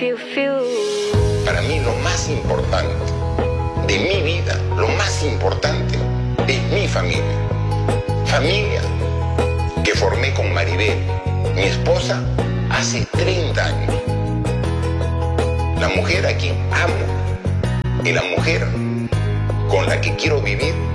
Para mí lo más importante de mi vida, lo más importante es mi familia. Familia que formé con Maribel, mi esposa, hace 30 años. La mujer a quien amo y la mujer con la que quiero vivir